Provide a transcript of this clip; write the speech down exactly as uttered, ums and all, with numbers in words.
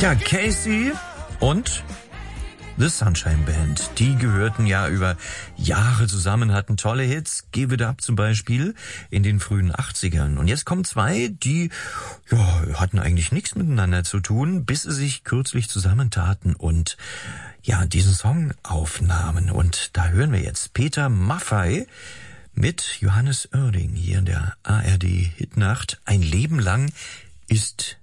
Ja, Casey und The Sunshine Band, die gehörten ja über Jahre zusammen, hatten tolle Hits, Give It Up zum Beispiel in den frühen achtzigern. Und jetzt kommen zwei, die ja, hatten eigentlich nichts miteinander zu tun, bis sie sich kürzlich zusammentaten und ja diesen Song aufnahmen. Und da hören wir jetzt Peter Maffay mit Johannes Oerding hier in der A R D Hitnacht. Ein Leben lang ist